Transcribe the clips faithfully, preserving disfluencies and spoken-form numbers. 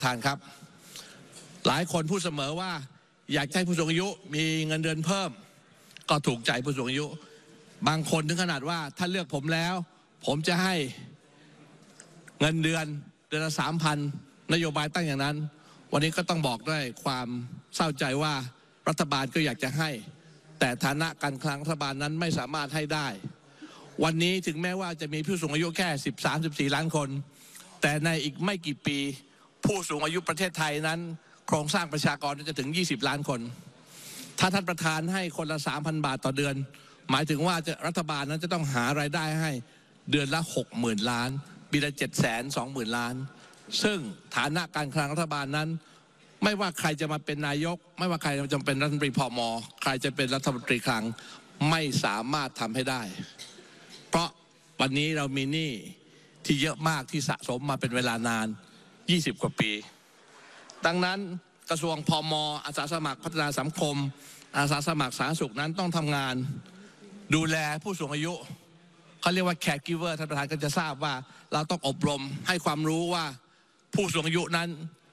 ทานครับหลายคนพูดเสมอว่าอยากให้ผู้สูงอายุมีเงินเดือนเพิ่มก็ถูกใจผู้สูงอายุบางคนถึงขนาดว่าถ้าเลือกผมแล้วผมจะให้เงินเดือนเดือนละสามพันนโยบายตั้งอย่างนั้นวันนี้ก็ต้องบอกด้วยความเศร้าใจว่ารัฐบาลก็อยากจะให้แต่ฐานะการคลังรัฐบาลนั้นไม่สามารถให้ได้วันนี้ถึงแม้ว่าจะมีผู้สูงอายุแค่สิบสาม สิบสี่ล้านคนแต่ในอีกไม่กี่ปีผู้สูงอายุประเทศไทยนั้นโครงสร้างประชากรจะถึงยี่สิบล้านคนถ้าท่านประธานให้คนละ สามพัน บาทต่อเดือนหมายถึงว่าจะรัฐบาลนั้นจะต้องหารายได้ให้เดือนละ หกหมื่น ล้านปีละ เจ็ดแสนสองหมื่น ล้านซึ่งฐานะการคลังรัฐบาลนั้นไม่ว่าใครจะมาเป็นนายกไม่ว่าใครจะเป็นรัฐมนตรีพม.ใครจะเป็นรัฐมนตรีคลังไม่สามารถทำให้ได้เพราะวันนี้เรามีหนี้ที่เยอะมากที่สะสมมาเป็นเวลานานยี่สิบกว่าปีดังนั้นกระทรวงพม.อาสาสมัครพัฒนาสังคมอาสาสมัครสาธารณสุขนั้นต้องทำงานดูแลผู้สูงอายุเขาเรียกว่า caregiver ท่านประธานก็จะทราบว่าเราต้องอบรมให้ความรู้ว่าผู้สูงอายุนั้น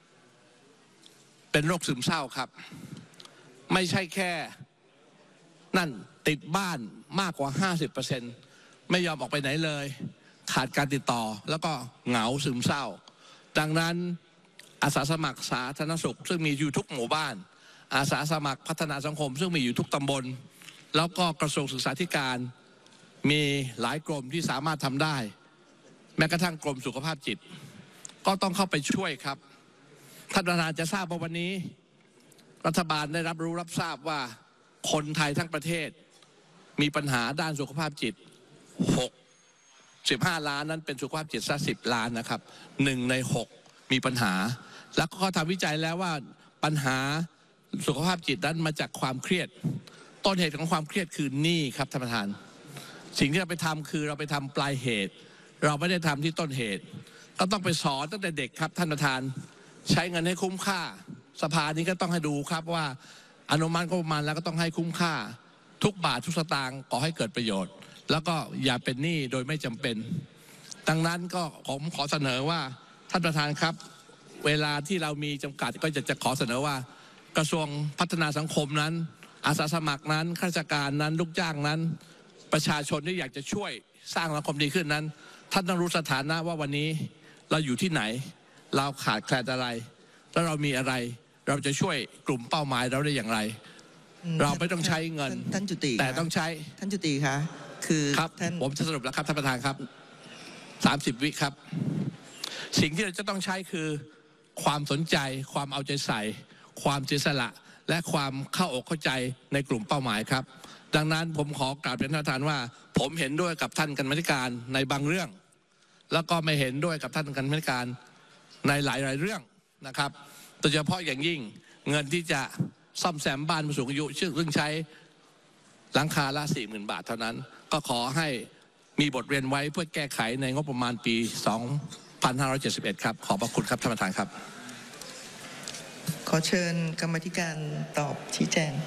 เป็นโรคซึมเศร้าครับไม่ใช่แค่นั่นติดบ้านมากกว่า ห้าสิบเปอร์เซ็นต์ ไม่ยอมออกไปไหนเลยขาดการติดต่อแล้วก็เหงาซึมเศร้าดังนั้นอาสาสมัครสาธารณสุขซึ่งมีอยู่ทุกหมู่บ้านอาสาสมัครพัฒนาสังคมซึ่งมีอยู่ทุกตำบลแล้วก็กระทรวงศึกษาธิการมีหลายกรมที่สามารถทำได้แม้กระทั่งกรมสุขภาพจิตก็ต้องเข้าไปช่วยครับท่านประธานจะทราบว่าวันนี้รัฐบาลได้รับรู้รับทราบว่าคนไทยทั้งประเทศมีปัญหาด้านสุขภาพจิตหกสิบห้าล้านนั้นเป็นสุขภาพจิตซะสิบล้านนะครับหนึ่งในหกมีปัญหาแล้วก็ทำวิจัยแล้วว่าปัญหาสุขภาพจิตนั้นมาจากความเครียดต้นเหตุของความเครียดคือหนี้ครับท่านประธานสิ่งที่เราไปทำคือเราไปทำปลายเหตุเราไม่ได้ทำที่ต้นเหตุก็ต้องไปสอนตั้งแต่เด็กครับท่านประธานใช้เงินให้คุ้มค่าสภานี้ก็ต้องให้ดูครับว่าอนุมัติงบประมาณแล้วก็ต้องให้คุ้มค่าทุกบาททุกสตางค์ก่อให้เกิดประโยชน์แล้วก็อย่าเป็นหนี้โดยไม่จำเป็นดังนั้นก็ผมขอเสนอว่าท่านประธานครับเวลาที่เรามีจำกัดก็จะจะขอเสนอว่ากระทรวงพัฒนาสังคมนั้นอาสาสมัครนั้นข้าราชการนั้นลูกจ้างนั้นประชาชนที่อยากจะช่วยสร้างสังคมดีขึ้นนั้นท่านต้องรู้สถานะว่าวันนี้เราอยู่ที่ไหนเราขาดแคลนอะไรแล้วเรามีอะไรเราจะช่วยกลุ่มเป้าหมายเราได้อย่างไรเราไม่ต้องใช้เงินท่านจุติแต่ต้องใช้ท่านจุติคะคือครับผมจะสรุปแล้วครับท่านประธานครับสามสิบวิครับสิ่งที่เราจะต้องใช้คือความสนใจความเอาใจใส่ความเสียสละและความเข้าอกเข้าใจในกลุ่มเป้าหมายครับดังนั้นผมขอกราบเรียนท่านประธานว่าผมเห็นด้วยกับท่านกรรมาธิการในบางเรื่องแล้วก็ไม่เห็นด้วยกับท่านกรรมาธิการในหลายๆเรื่องนะครับโดยเฉพาะอย่างยิ่งเงินที่จะซ่อมแซมบ้านผู้สูงอายุซึ่งใช้หลังคาละ สี่หมื่น บาทเท่านั้นก็ขอให้มีบทเรียนไว้เพื่อแก้ไขในงบประมาณปีสองพันห้าร้อยเจ็ดสิบเอ็ดครับขอบพระคุณครับท่านประธานครับขอเชิญกรรมาธิการตอบชี้แจง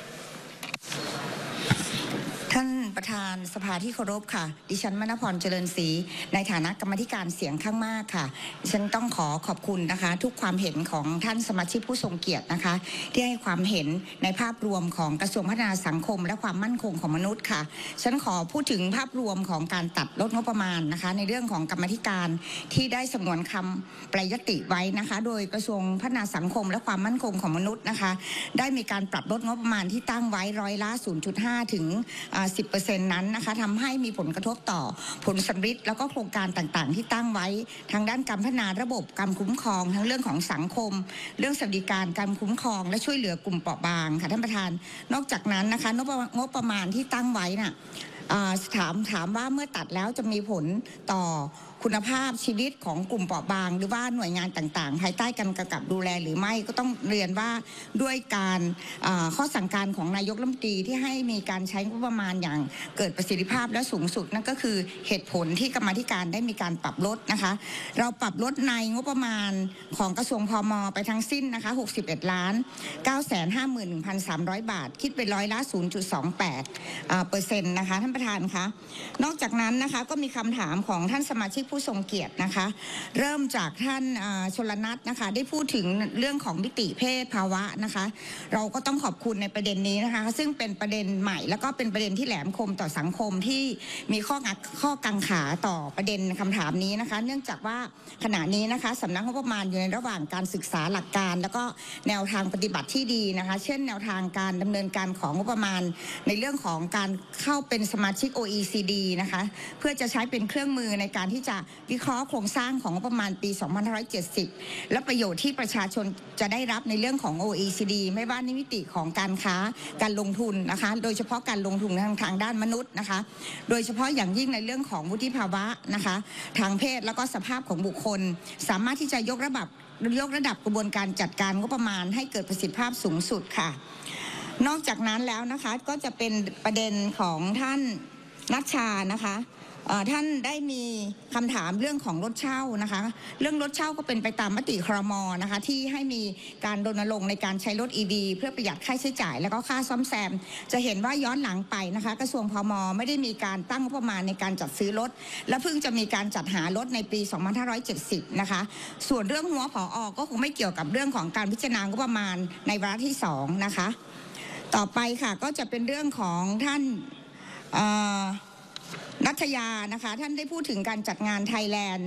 ท่านประธานสภาที่เคารพค่ะดิฉันมณพรเจริญศรีในฐานะกรรมาธิการเสียงข้างมากค่ะดิฉันต้องขอขอบคุณนะคะทุกความเห็นของท่านสมาชิกผู้ทรงเกียรตินะคะที่ให้ความเห็นในภาพรวมของกระทรวงพัฒนาสังคมและความมั่นคงของมนุษย์ค่ะฉันขอพูดถึงภาพรวมของการตัดลดงบประมาณนะคะในเรื่องของกรรมาธิการที่ได้สงวนคำแปลยติไว้นะคะโดยกระทรวงพัฒนาสังคมและความมั่นคงของมนุษย์นะคะได้มีการปรับลดงบประมาณที่ตั้งไว้ร้อยละ ศูนย์จุดห้า ถึง สิบเปอร์เซ็นต์ นั้นนะคะทำให้มีผลกระทบต่อผลสำฤทธิ์แล้วก็โครงการต่างๆที่ตั้งไว้ทางด้านการพัฒนาระบบการคุ้มครองทั้งเรื่องของสังคมเรื่องสวัสดิการการคุ้มครองและช่วยเหลือกลุ่มเปราะบางค่ะท่านประธานนอกจากนั้นนะคะงบประมาณที่ตั้งไว้น่ะถามถามว่าเมื่อตัดแล้วจะมีผลต่อคุณภาพชีวิตของกลุ่มเปราะบางหรือว่าหน่วยงานต่างๆภายใต้การกำกับดูแลหรือไม่ก็ต้องเรียนว่าด้วยการข้อสั่งการของนายกรัฐมนตรีที่ให้มีการใช้งบประมาณอย่างเกิดประสิทธิภาพและสูงสุดนั่นก็คือเหตุผลที่กรรมาธิการได้มีการปรับลดนะคะเราปรับลดในงบประมาณของกระทรวงพม.ไปทั้งสิ้นนะคะหกสิบเอ็ดล้านเก้าแสนห้าหมื่นหนึ่งพันสามร้อยบาทคิดเป็นร้อยละ ศูนย์จุดสองแปดเปอร์เซ็นต์นะคะท่านประประธานคะนอกจากนั้นนะคะก็มีคำถามของท่านสมาชิกผู้ทรงเกียรตินะคะเริ่มจากท่านชลนัทนะคะได้พูดถึงเรื่องของมิติเพศภาวะนะคะเราก็ต้องขอบคุณในประเด็นนี้นะคะซึ่งเป็นประเด็นใหม่แล้วก็เป็นประเด็นที่แหลมคมต่อสังคมที่มีข้อข้อกังขาต่อประเด็นคำถามนี้นะคะเนื่องจากว่าขณะนี้นะคะสำนักงบประมาณอยู่ในระหว่างการศึกษาหลักการแล้วก็แนวทางปฏิบัติที่ดีนะคะเช่นแนวทางการดำเนินการของงบประมาณในเรื่องของการเข้าเป็นสมาชิก โอ อี ซี ดี นะคะเพื่อจะใช้เป็นเครื่องมือในการที่จะวิเคราะห์โครงสร้างของงบประมาณปี สองพันห้าร้อยเจ็ดสิบ และประโยชน์ที่ประชาชนจะได้รับในเรื่องของ โอ อี ซี ดี ไม่ว่าในมิติของการค้าการลงทุนนะคะโดยเฉพาะการลงทุนทางทางด้านมนุษย์นะคะโดยเฉพาะอย่างยิ่งในเรื่องของวุฒิภาวะนะคะทางเพศแล้วก็สภาพของบุคคลสามารถที่จะยกระดับยกระดับกระบวนการจัดการงบประมาณให้เกิดประสิทธิภาพสูงสุดค่ะนอกจากนั้นแล้วนะคะก็จะเป็นประเด็นของท่านนัชชานะคะท่านได้มีคำถามเรื่องของรถเช่านะคะเรื่องรถเช่าก็เป็นไปตามมติครม.นะคะที่ให้มีการรณรงค์ในการใช้รถ อี วี เพื่อประหยัดค่าใช้จ่ายและก็ค่าซ่อมแซมจะเห็นว่าย้อนหลังไปนะคะกระทรวงพม.ไม่ได้มีการตั้งงบประมาณในการจัดซื้อรถและเพิ่งจะมีการจัดหารถในปี สองพันห้าร้อยเจ็ดสิบ นะคะส่วนเรื่องหัวผอ.ก็คงไม่เกี่ยวกับเรื่องของการพิจารณางบประมาณในวาระที่สองนะคะต่อไปค่ะก็จะเป็นเรื่องของท่านนัทยานะคะท่านได้พูดถึงการจัดงาน Thailand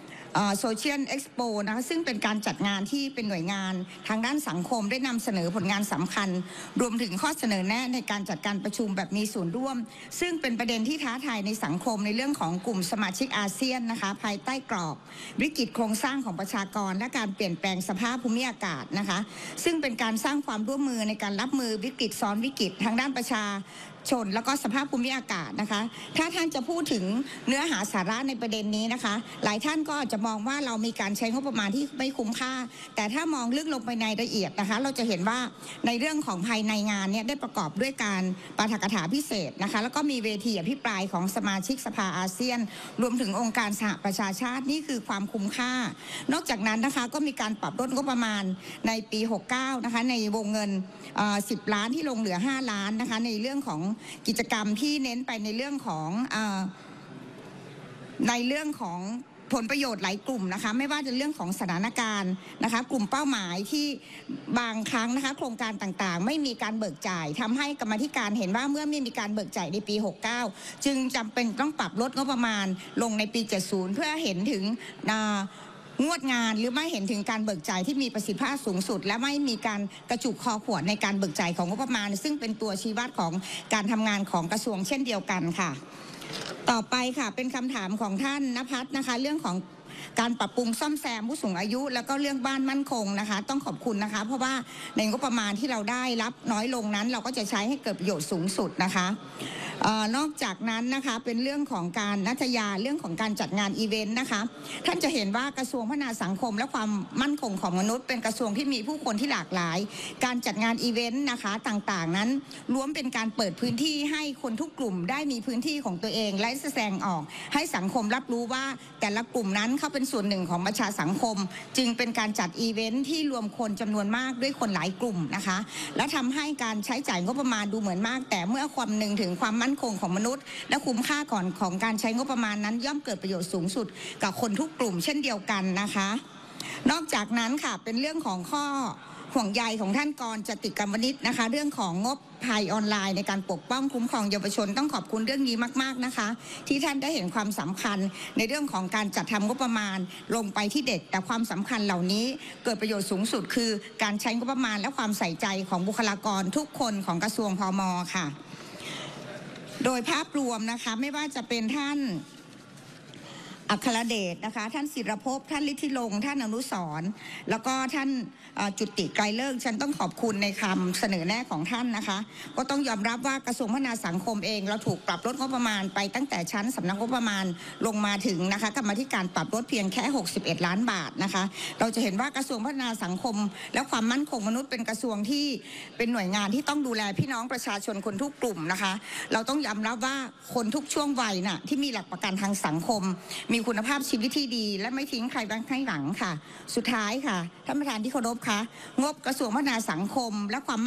Social Expo นะคะซึ่งเป็นการจัดงานที่เป็นหน่วยงานทางด้านสังคมได้นำเสนอผลงานสำคัญรวมถึงข้อเสนอแนะในการจัดการประชุมแบบมีส่วนร่วมซึ่งเป็นประเด็นที่ท้าทายในสังคมในเรื่องของกลุ่มสมาชิกอาเซียนนะคะภายใต้กรอบวิกฤตโครงสร้างของประชากรและการเปลี่ยนแปลงสภาพภูมิอากาศนะคะซึ่งเป็นการสร้างความร่วมมือในการรับมือวิกฤตซ้อนวิกฤตทางด้านประชาชนแล้วก็สภาพภูมิอากาศนะคะถ้าท่านจะพูดถึงเนื้อหาสาระในประเด็นนี้นะคะหลายท่านก็อาจจะมองว่าเรามีการใช้งบประมาณที่ไม่คุ้มค่าแต่ถ้ามองลึกลงไปในรายละเอียดนะคะเราจะเห็นว่าในเรื่องของภายในงานเนี่ยได้ประกอบด้วยการปาฐกถาพิเศษนะคะแล้วก็มีเวทีอภิปรายของสมาชิกสภาอาเซียนรวมถึงองค์การสหประชาชาตินี่คือความคุ้มค่านอกจากนั้นนะคะก็มีการปรับลดงบประมาณในปีหกสิบเก้านะคะในวงเงินสิบล้านที่ลงเหลือห้าล้านนะคะในเรื่องของกิจกรรมที่เน้นไปในเรื่องของเอ่อในเรื่องของผลประโยชน์หลายกลุ่มนะคะไม่ว่าจะเรื่องของสถานการณ์นะคะกลุ่มเป้าหมายที่บางครั้งนะคะโครงการต่างๆไม่มีการเบิกจ่ายทำให้กรรมาธิการเห็นว่าเมื่อไม่มีการเบิกจ่ายในปีหกสิบเก้าจึงจำเป็นต้องปรับลดงบประมาณลงในปีเจ็ดสิบเพื่อเห็นถึงงวดงานหรือไม่เห็นถึงการเบิกจ่ายที่มีประสิทธิภาพสูงสุดและไม่มีการกระจุกคอขวดในการเบิกจ่ายของงบประมาณซึ่งเป็นตัวชี้วัดของการทำงานของกระทรวงเช่นเดียวกันค่ะต่อไปค่ะเป็นคำถามของท่านณภัทรนะคะเรื่องของการปรับปรุงซ่อมแซมผู้สูงอายุแล้วก็เรื่องบ้านมั่นคงนะคะต้องขอบคุณนะคะเพราะว่าในงบประมาณที่เราได้รับน้อยลงนั้นเราก็จะใช้ให้เกิดประโยชน์สูงสุดนะคะเอ่อนอกจากนั้นนะคะเป็นเรื่องของการนัทยาเรื่องของการจัดงานอีเวนต์นะคะท่านจะเห็นว่ากระทรวงพัฒนาสังคมและความมั่นคงของมนุษย์เป็นกระทรวงที่มีผู้คนที่หลากหลายการจัดงานอีเวนต์นะคะต่างๆนั้นล้วนเป็นการเปิดพื้นที่ให้คนทุกกลุ่มได้มีพื้นที่ของตัวเองและแสดงออกให้สังคมรับรู้ว่าแต่ละกลุ่มนั้นเขาเป็นส่วนหนึ่งของประชาสังคมจึงเป็นการจัดอีเวนต์ที่รวมคนจำนวนมากด้วยคนหลายกลุ่มนะคะและทำให้การใช้จ่ายงบประมาณดูเหมือนมากแต่เมื่อความหนึ่งถึงความมั่นคงของมนุษย์และคุ้มค่าก่อนของการใช้งบประมาณนั้นย่อมเกิดประโยชน์สูงสุดกับคนทุกกลุ่มเช่นเดียวกันนะคะนอกจากนั้นค่ะเป็นเรื่องของข้อห่วงใยของท่านกรจติกรรมวณิชนะคะเรื่องของงบภัยออนไลน์ในการปกป้องคุ้มครองเยาวชนต้องขอบคุณเรื่องนี้มากๆนะคะที่ท่านได้เห็นความสำคัญในเรื่องของการจัดทำงบประมาณลงไปที่เด็กแต่ความสำคัญเหล่านี้เกิดประโยชน์สูงสุดคือการใช้งบประมาณและความใส่ใจของบุคลากรทุกคนของกระทรวงพม.ค่ะโดยภาพรวมนะคะไม่ว่าจะเป็นท่านอัครเดชนะคะท่านศิรภพท่านฤทธิลงค์ท่านอนุสรณ์แล้วก็ท่านจุติไกรเลิกษ์ฉันต้องขอบคุณในคำเสนอแนะของท่านนะคะก็ต้องยอมรับว่ากระทรวงพัฒนาสังคมเองเราถูกปรับลดงบประมาณไปตั้งแต่ชั้นสำนักงบประมาณลงมาถึงนะคะกรรมาธิการปรับลดเพียงแค่หกสิบเอ็ดล้านบาทนะคะเราจะเห็นว่ากระทรวงพัฒนาสังคมและความมั่นคงมนุษย์เป็นกระทรวงที่เป็นหน่วยงานที่ต้องดูแลพี่น้องประชาชนคนทุกกลุ่มนะคะเราต้องยอมรับว่าคนทุกช่วงวัยน่ะที่มีหลักประกันทางสังคมมีคุณภาพชีวิตที่ดีและไม่ทิ้งใครไว้ข้างหลังค่ะสุดท้ายค่ะท่านประธานที่เคารพคะงบกระทรวงพัฒนาสังคมและความ